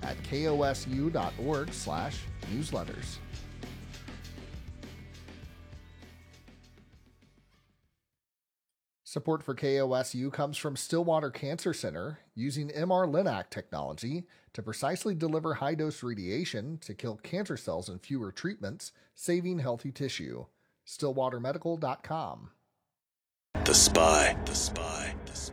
at kosu.org/newsletters. Support for KOSU comes from Stillwater Cancer Center, using MR-Linac technology to precisely deliver high-dose radiation to kill cancer cells in fewer treatments, saving healthy tissue. StillwaterMedical.com. The Spy.